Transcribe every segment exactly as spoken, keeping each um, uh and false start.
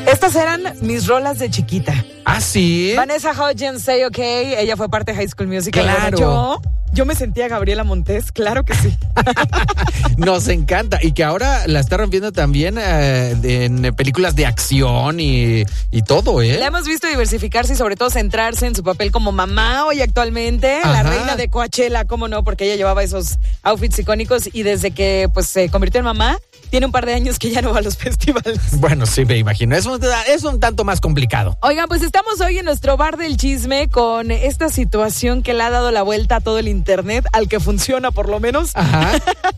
Estas eran mis rolas de chiquita. ¿Ah, sí? Vanessa Hudgens, Say OK, ella fue parte de High School Musical. Claro. Yo, yo me sentía Gabriela Montes, claro que sí. Nos encanta. Y que ahora la está rompiendo también eh, en películas de acción y, y todo, ¿eh? La hemos visto diversificarse y sobre todo centrarse en su papel como mamá hoy actualmente. Ajá. La reina de Coachella, cómo no, porque ella llevaba esos outfits icónicos y desde que pues se convirtió en mamá, tiene un par de años que ya no va a los festivales. Bueno, sí, me imagino. Es un, es un tanto más complicado. Oigan, pues estamos hoy en nuestro bar del chisme con esta situación que le ha dado la vuelta a todo el internet, al que funciona por lo menos. Ajá.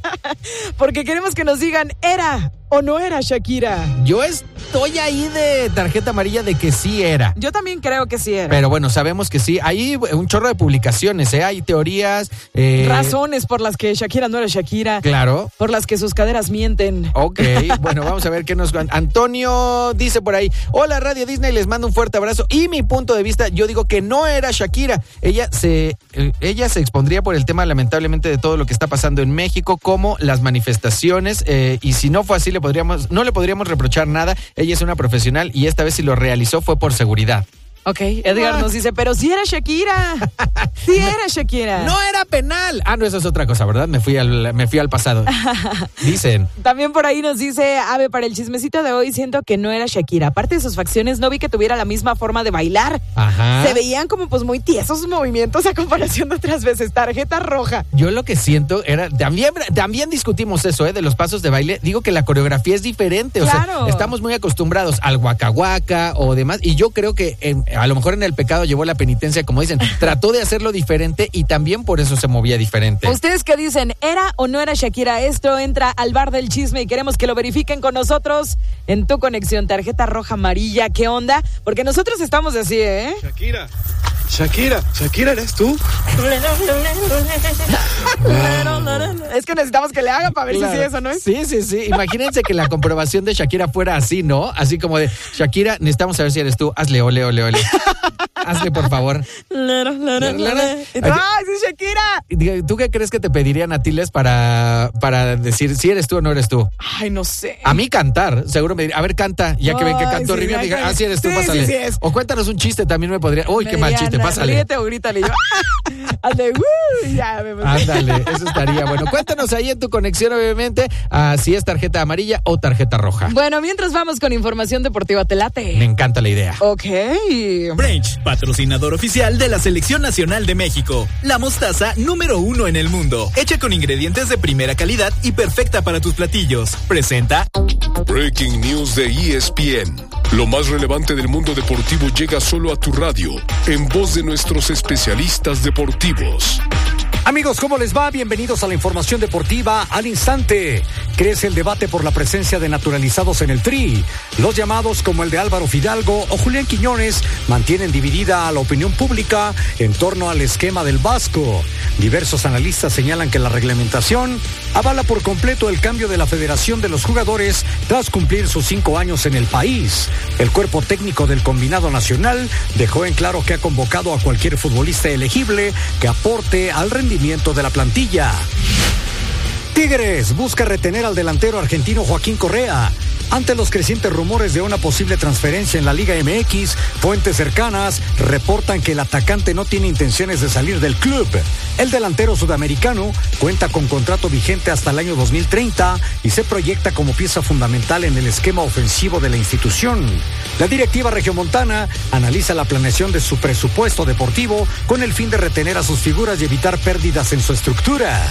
Porque queremos que nos digan, ¿era o no era Shakira? Yo estoy ahí de tarjeta amarilla de que sí era. Yo también creo que sí era. Pero bueno, sabemos que sí. Hay un chorro de publicaciones, ¿eh? Hay teorías. Eh... Razones por las que Shakira no era Shakira. Claro. Por las que sus caderas mienten. Ok, bueno, vamos a ver qué nos... Antonio dice por ahí, hola Radio Disney, les mando un fuerte abrazo. Y mi punto de vista, yo digo que no era Shakira. Ella se, eh, ella se expondría por el tema, lamentablemente, de todo lo que está pasando en México, como las manifestaciones. Eh, y si no fue así, le podríamos, no le podríamos reprochar nada. Ella es una profesional y esta vez si lo realizó fue por seguridad. Ok, Edgar nos dice, pero sí era Shakira. Sí era Shakira. No era penal. Ah, no, eso es otra cosa, ¿verdad? Me fui al, me fui al pasado. Dicen. También por ahí nos dice, Ave, para el chismecito de hoy siento que no era Shakira. Aparte de sus facciones, no vi que tuviera la misma forma de bailar. Ajá. Se veían como pues muy tiesos sus movimientos a comparación de otras veces. Tarjeta roja. Yo lo que siento era, también, también discutimos eso, ¿eh? De los pasos de baile. Digo que la coreografía es diferente. Claro. O sea, estamos muy acostumbrados al waka waka o demás. Y yo creo que en, a lo mejor en el pecado llevó la penitencia, como dicen. Trató de hacerlo diferente y también por eso se movía diferente. ¿Ustedes qué dicen? ¿Era o no era Shakira? Esto entra al bar del chisme y queremos que lo verifiquen con nosotros en tu conexión. Tarjeta roja, amarilla, ¿qué onda? Porque nosotros estamos así, ¿eh? Shakira, Shakira, Shakira, ¿eres tú? Es que necesitamos que le hagan para ver Claro. si sí eso, ¿no es? Sí, sí, sí. Imagínense que la comprobación de Shakira fuera así, ¿no? Así como de, Shakira, necesitamos saber si eres tú. Hazle, ole, ole, ole. Hazle, por favor. Lero, lero, lero. ¡Ay, sí es Shakira! ¿Tú qué crees que te pedirían a Tiles para, para decir si eres tú o no eres tú? Ay, no sé. A mí cantar, seguro me diría, a ver, canta, ya que ven que Ay, canto sí, horrible, ya diga, que- ah, si eres tú, sí, pásale. sí, sí es. O cuéntanos un chiste, también me podría, uy, qué mal chiste, Mediana, pásale. Ríete o grítale. Y yo, hazle, uh, ya me Ándale, eso estaría bueno. Cuéntanos ahí en tu conexión, obviamente, a si es tarjeta amarilla o tarjeta roja. Bueno, mientras vamos con información deportiva, te late. Me encanta la idea. Ok. French, patrocinador oficial de la Selección Nacional de México. La mostaza número uno en el mundo. Hecha con ingredientes de primera calidad y perfecta para tus platillos. Presenta Breaking News de E S P N. Lo más relevante del mundo deportivo llega solo a tu radio, en voz de nuestros especialistas deportivos. Amigos, ¿cómo les va? Bienvenidos a la información deportiva al instante. Crece el debate por la presencia de naturalizados en el Tri. Los llamados como el de Álvaro Fidalgo o Julián Quiñones mantienen dividida a la opinión pública en torno al esquema del Vasco. Diversos analistas señalan que la reglamentación avala por completo el cambio de la federación de los jugadores tras cumplir sus cinco años en el país. El cuerpo técnico del combinado nacional dejó en claro que ha convocado a cualquier futbolista elegible que aporte al rendimiento de la plantilla. Tigres busca retener al delantero argentino Joaquín Correa. Ante los crecientes rumores de una posible transferencia en la Liga M X, fuentes cercanas reportan que el atacante no tiene intenciones de salir del club. El delantero sudamericano cuenta con contrato vigente hasta el año dos mil treinta y se proyecta como pieza fundamental en el esquema ofensivo de la institución. La directiva regiomontana analiza la planeación de su presupuesto deportivo con el fin de retener a sus figuras y evitar pérdidas en su estructura.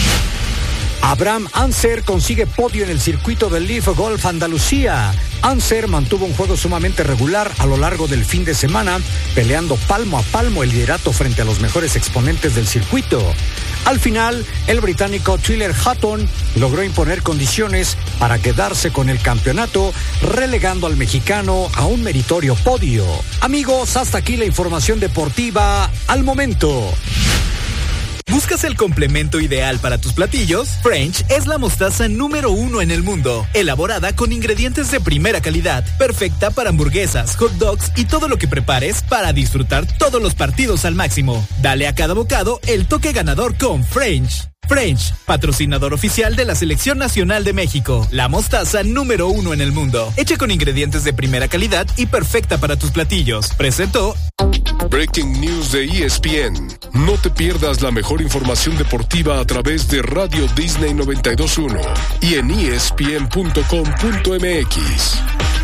Abraham Anser consigue podio en el circuito del Leaf Golf Andalucía. Anser mantuvo un juego sumamente regular a lo largo del fin de semana, peleando palmo a palmo el liderato frente a los mejores exponentes del circuito. Al final, el británico Tyler Hatton logró imponer condiciones para quedarse con el campeonato, relegando al mexicano a un meritorio podio. Amigos, hasta aquí la información deportiva al momento. ¿Buscas el complemento ideal para tus platillos? French es la mostaza número uno en el mundo, elaborada con ingredientes de primera calidad, perfecta para hamburguesas, hot dogs y todo lo que prepares para disfrutar todos los partidos al máximo. Dale a cada bocado el toque ganador con French. French, patrocinador oficial de la Selección Nacional de México. La mostaza número uno en el mundo. Hecha con ingredientes de primera calidad y perfecta para tus platillos. Presentó Breaking News de E S P N. No te pierdas la mejor información deportiva a través de Radio Disney noventa y dos punto uno y en E S P N punto com punto M X.